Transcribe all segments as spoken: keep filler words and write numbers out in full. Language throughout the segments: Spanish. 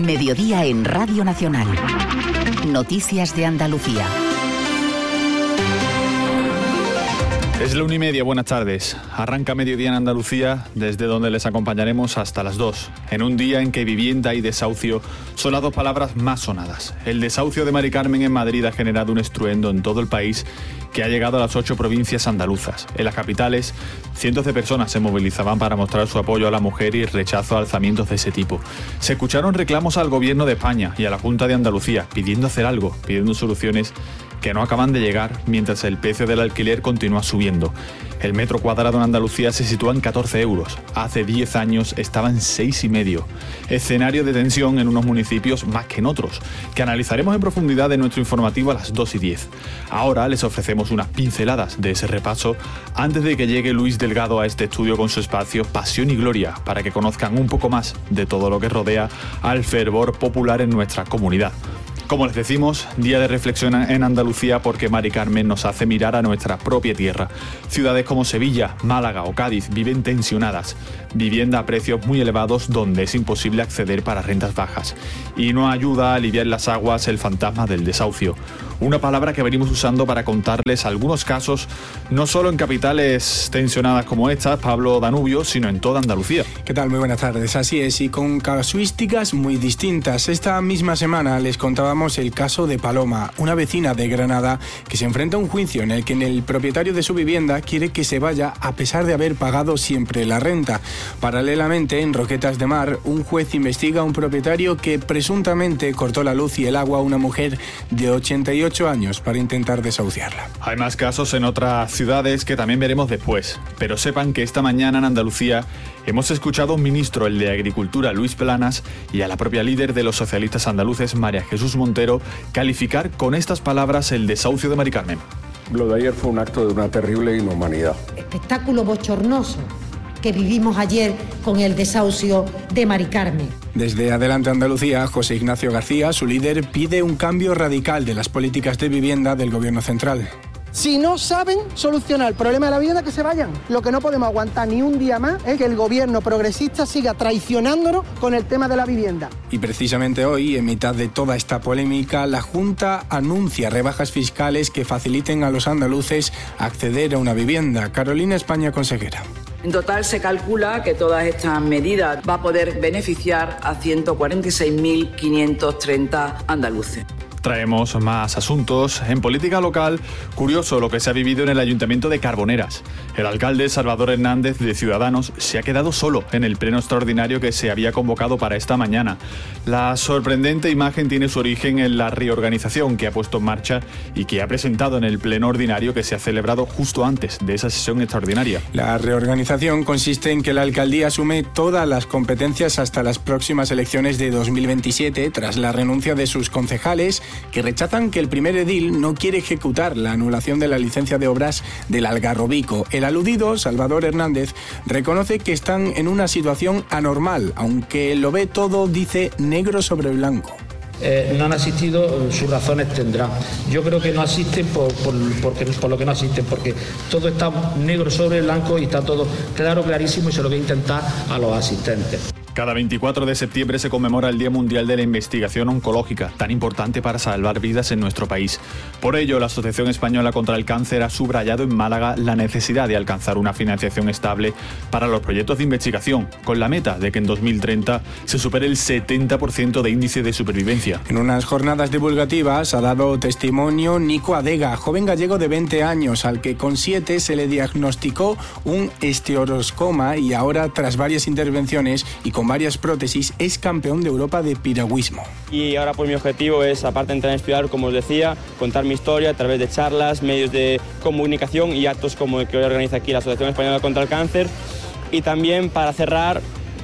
Mediodía en Radio Nacional. Noticias de Andalucía. Es la una y media, buenas tardes. Arranca Mediodía en Andalucía, desde donde les acompañaremos hasta las dos. En un día en que vivienda y desahucio son las dos palabras más sonadas. El desahucio de Mari Carmen en Madrid ha generado un estruendo en todo el país que ha llegado a las ocho provincias andaluzas. En las capitales, cientos de personas se movilizaban para mostrar su apoyo a la mujer y rechazo a alzamientos de ese tipo. Se escucharon reclamos al Gobierno de España y a la Junta de Andalucía, pidiendo hacer algo, pidiendo soluciones que no acaban de llegar mientras el precio del alquiler continúa subiendo. El metro cuadrado en Andalucía se sitúa en catorce euros. Hace diez años estaba en seis y medio. Escenario de tensión en unos municipios más que en otros, que analizaremos en profundidad en nuestro informativo a las dos y diez. Ahora les ofrecemos unas pinceladas de ese repaso antes de que llegue Luis Delgado a este estudio con su espacio Pasión y Gloria, para que conozcan un poco más de todo lo que rodea al fervor popular en nuestra comunidad. Como les decimos, día de reflexión en Andalucía porque Mari Carmen nos hace mirar a nuestra propia tierra. Ciudades como Sevilla, Málaga o Cádiz viven tensionadas, vivienda a precios muy elevados donde es imposible acceder para rentas bajas. Y no ayuda a aliviar las aguas el fantasma del desahucio. Una palabra que venimos usando para contarles algunos casos, no solo en capitales tensionadas como esta, Pablo Danubio, sino en toda Andalucía. ¿Qué tal? Muy buenas tardes. Así es, y con casuísticas muy distintas. Esta misma semana les contábamos el caso de Paloma, una vecina de Granada que se enfrenta a un juicio en el que el propietario de su vivienda quiere que se vaya a pesar de haber pagado siempre la renta. Paralelamente, en Roquetas de Mar, un juez investiga a un propietario que presuntamente cortó la luz y el agua a una mujer de ochenta y ocho años para intentar desahuciarla. Hay más casos en otras ciudades que también veremos después, pero sepan que esta mañana en Andalucía hemos escuchado a un ministro, el de Agricultura, Luis Planas, y a la propia líder de los socialistas andaluces, María Jesús Montero, calificar con estas palabras el desahucio de Mari Carmen. Lo de ayer fue un acto de una terrible inhumanidad. Espectáculo bochornoso que vivimos ayer con el desahucio de Mari Carmen. Desde Adelante Andalucía, José Ignacio García, su líder, pide un cambio radical de las políticas de vivienda del Gobierno central. Si no saben solucionar el problema de la vivienda, que se vayan. Lo que no podemos aguantar ni un día más es que el gobierno progresista siga traicionándonos con el tema de la vivienda. Y precisamente hoy, en mitad de toda esta polémica, la Junta anuncia rebajas fiscales que faciliten a los andaluces acceder a una vivienda. Carolina España, consejera. En total se calcula que todas estas medidas va a poder beneficiar a ciento cuarenta y seis mil quinientos treinta andaluces. Traemos más asuntos. En política local, curioso lo que se ha vivido en el Ayuntamiento de Carboneras. El alcalde Salvador Hernández de Ciudadanos se ha quedado solo en el pleno extraordinario que se había convocado para esta mañana. La sorprendente imagen tiene su origen en la reorganización que ha puesto en marcha y que ha presentado en el pleno ordinario que se ha celebrado justo antes de esa sesión extraordinaria. La reorganización consiste en que la alcaldía asume todas las competencias hasta las próximas elecciones de dos mil veintisiete, tras la renuncia de sus concejales, que rechazan que el primer edil no quiere ejecutar la anulación de la licencia de obras del Algarrobico. El aludido, Salvador Hernández, reconoce que están en una situación anormal, aunque lo ve todo, dice, negro sobre blanco. Eh, no han asistido, sus razones tendrán. Yo creo que no asisten por, por, porque, por lo que no asisten, porque todo está negro sobre blanco y está todo claro, clarísimo, y se lo voy a intentar a los asistentes. Cada veinticuatro de septiembre se conmemora el Día Mundial de la Investigación Oncológica, tan importante para salvar vidas en nuestro país. Por ello, la Asociación Española contra el Cáncer ha subrayado en Málaga la necesidad de alcanzar una financiación estable para los proyectos de investigación, con la meta de que en dos mil treinta se supere el setenta por ciento de índice de supervivencia. En unas jornadas divulgativas ha dado testimonio Nico Adega, joven gallego de veinte años, al que con siete se le diagnosticó un esteatocoma y ahora, tras varias intervenciones y con varias prótesis, es campeón de Europa de piragüismo. Y ahora pues mi objetivo es, aparte de entrar a estudiar, como os decía, contar mi historia a través de charlas, medios de comunicación y actos como el que hoy organiza aquí la Asociación Española contra el Cáncer. Y también, para cerrar,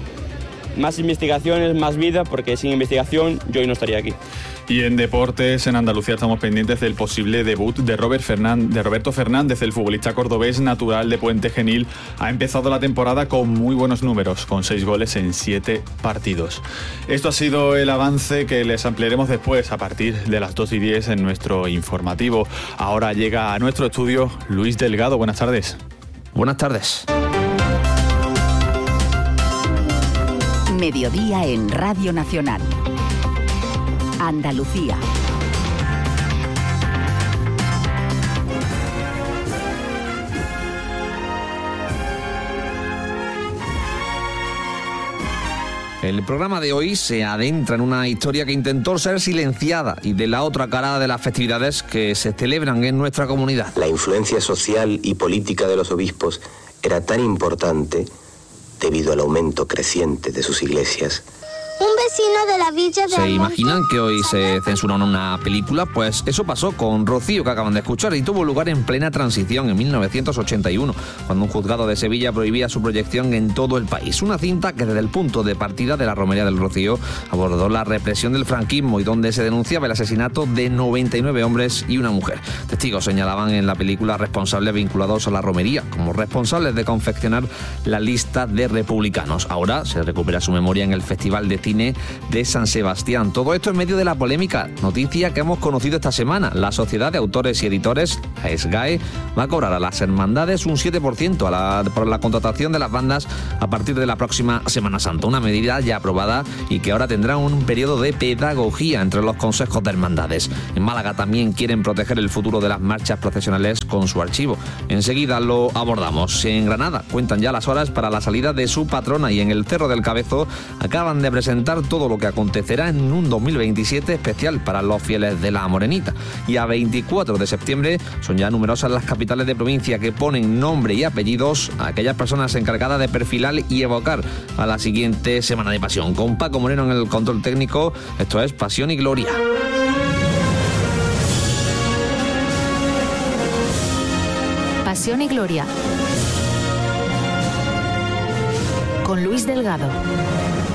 más investigaciones, más vida, porque sin investigación yo hoy no estaría aquí. Y en deportes, en Andalucía estamos pendientes del posible debut de, Robert Fernández, de Roberto Fernández, el futbolista cordobés natural de Puente Genil. Ha empezado la temporada con muy buenos números, con seis goles en siete partidos. Esto ha sido el avance que les ampliaremos después, a partir de las dos y diez en nuestro informativo. Ahora llega a nuestro estudio Luis Delgado. Buenas tardes. Buenas tardes. Mediodía en Radio Nacional. Andalucía. El programa de hoy se adentra en una historia que intentó ser silenciada y de la otra cara de las festividades que se celebran en nuestra comunidad. La influencia social y política de los obispos era tan importante debido al aumento creciente de sus iglesias. Un vecino de la villa de... ¿Se imaginan que hoy se censura una película? Pues eso pasó con Rocío, que acaban de escuchar, y tuvo lugar en plena transición en mil novecientos ochenta y uno, cuando un juzgado de Sevilla prohibía su proyección en todo el país. Una cinta que desde el punto de partida de la Romería del Rocío abordó la represión del franquismo y donde se denunciaba el asesinato de noventa y nueve hombres y una mujer. Testigos señalaban en la película responsables vinculados a la romería, como responsables de confeccionar la lista de republicanos. Ahora se recupera su memoria en el Festival de Cine de San Sebastián. Todo esto en medio de la polémica noticia que hemos conocido esta semana. La Sociedad de Autores y Editores, la S G A E, va a cobrar a las hermandades un siete por ciento a la, por la contratación de las bandas a partir de la próxima Semana Santa. Una medida ya aprobada y que ahora tendrá un periodo de pedagogía entre los consejos de hermandades. En Málaga también quieren proteger el futuro de las marchas procesionales con su archivo. Enseguida lo abordamos. En Granada cuentan ya las horas para la salida de su patrona y en el Cerro del Cabezo acaban de presentar todo lo que acontecerá en un dos mil veintisiete especial para los fieles de la Morenita. Y a veinticuatro de septiembre son ya numerosas las capitales de provincia que ponen nombre y apellidos a aquellas personas encargadas de perfilar y evocar a la siguiente Semana de Pasión. Con Paco Moreno en el control técnico, esto es Pasión y Gloria. Pasión y Gloria. Con Luis Delgado.